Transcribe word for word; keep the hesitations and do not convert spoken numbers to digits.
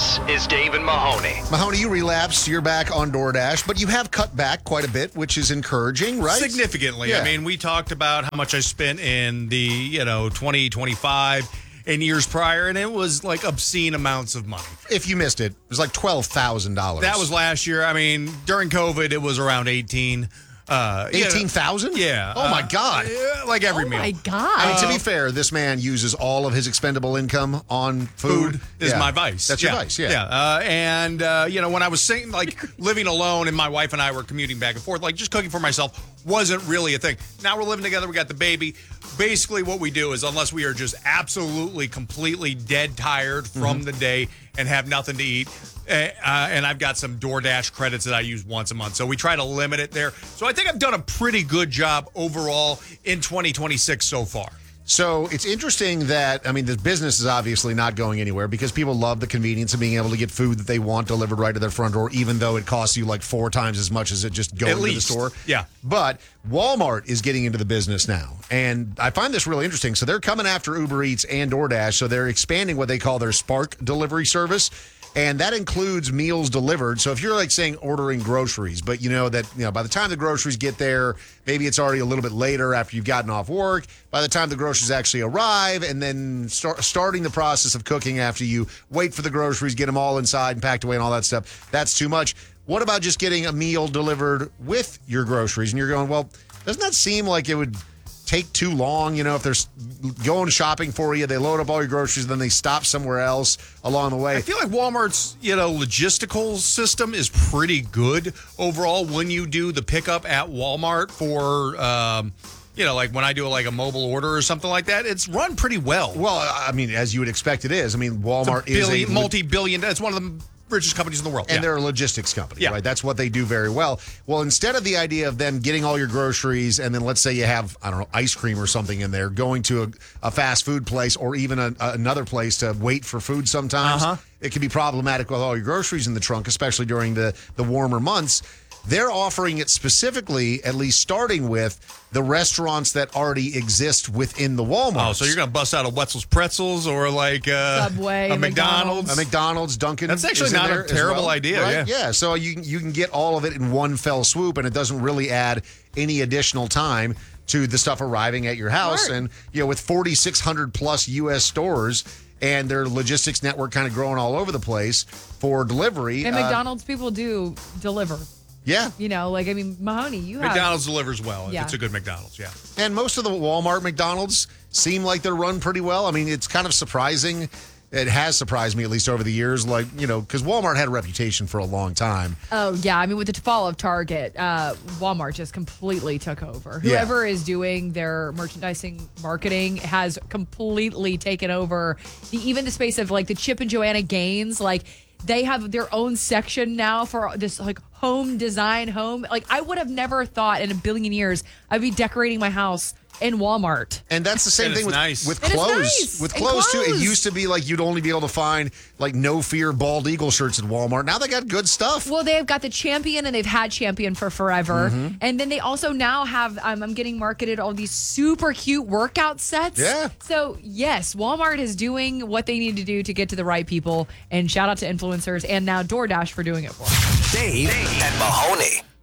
This is Dave and Mahoney. Mahoney, you relapsed. You're back on DoorDash, but you have cut back quite a bit, which is encouraging, right? Significantly. Yeah. I mean, we talked about how much I spent in the, you know, twenty twenty-five and years prior, and it was like obscene amounts of money. If you missed it, it was like twelve thousand dollars. That was last year. I mean, during COVID, it was around eighteen. Uh, eighteen thousand? Yeah. Oh, my uh, God. yeah, like every Oh meal. my God. I mean, to be fair, this man uses all of his expendable income on food. Food is Yeah. my vice. That's yeah. your vice, yeah. Yeah. Uh, and, uh, you know, when I was saying, like, living alone and my wife and I were commuting back and forth, like, just cooking for myself wasn't really a thing. Now we're living together. We got the baby. Basically, what we do is, unless we are just absolutely, completely dead tired from Mm-hmm. the day and have nothing to eat, uh, uh, and I've got some DoorDash credits that I use once a month. So we try to limit it there. So I think I've done a pretty good job overall in twenty twenty-six so far. So it's interesting that, I mean, the business is obviously not going anywhere because people love the convenience of being able to get food that they want delivered right to their front door, even though it costs you like four times as much as it just going At to least. the store. Yeah. But Walmart is getting into the business now. And I find this really interesting. So they're coming after Uber Eats and DoorDash. So they're expanding what they call their Spark delivery service. And that includes meals delivered. So if you're like saying ordering groceries, but you know that, you know, by the time the groceries get there, maybe it's already a little bit later after you've gotten off work. By the time the groceries actually arrive, and then start starting the process of cooking after you wait for the groceries, get them all inside and packed away and all that stuff, that's too much. What about just getting a meal delivered with your groceries? And you're going, well, doesn't that seem like it would take too long? You know, if they're going shopping for you, they load up all your groceries, then they stop somewhere else along the way. I feel like Walmart's, you know, logistical system is pretty good overall when you do the pickup at Walmart for, um, you know, like when I do like a mobile order or something like that, it's run pretty well. Well, I mean, as you would expect it is. I mean, Walmart is Billion, a multi-billion, it's one of the richest companies in the world. and yeah. they're a logistics company, Yeah. right? That's what they do very well. Well, instead of the idea of them getting all your groceries and then let's say you have, I don't know, ice cream or something in there, going to a, a fast food place or even a, another place to wait for food sometimes, Uh-huh. it can be problematic with all your groceries in the trunk, especially during the, the warmer months. They're offering it specifically, at least starting with, the restaurants that already exist within the Walmart. Oh, so you're going to bust out a Wetzel's Pretzels or like uh, Subway, a McDonald's. McDonald's? A McDonald's, Dunkin'. That's actually is in not a there as terrible well, idea, right? yeah. Yeah, so you, you can get all of it in one fell swoop, and it doesn't really add any additional time to the stuff arriving at your house. Smart. And, you know, with forty-six hundred plus U S stores and their logistics network kind of growing all over the place for delivery. And uh, McDonald's people do deliver. Yeah. You know, like, I mean, Mahoney, you have. McDonald's delivers well. Yeah. If it's a good McDonald's, yeah. And most of the Walmart McDonald's seem like they're run pretty well. I mean, it's kind of surprising. It has surprised me, at least over the years, like, you know, because Walmart had a reputation for a long time. Oh, yeah. I mean, with the fall of Target, uh, Walmart just completely took over. Yeah. Whoever is doing their merchandising marketing has completely taken over the even the space of like the Chip and Joanna Gaines. Like, they have their own section now for this like home design home. Like, I would have never thought in a billion years I'd be decorating my house in Walmart. And that's the same And thing it's with, nice. with And it's clothes. nice. With And clothes, too. It clothes. used to be like you'd only be able to find like no fear bald eagle shirts at Walmart. Now they got good stuff. Well, they've got the Champion, and they've had Champion for forever. Mm-hmm. And then they also now have, um, I'm getting marketed all these super cute workout sets. Yeah. So, yes, Walmart is doing what they need to do to get to the right people. And shout out to influencers and now DoorDash for doing it for them. Dave and Mahoney.